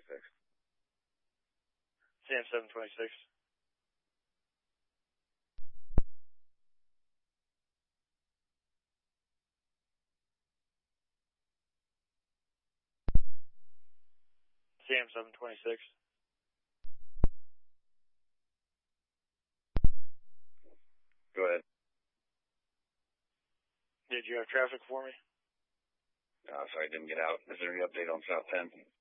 CM 726. CM 726. Go ahead. Did you have traffic for me? Sorry, I didn't get out. Is there any update on South 10?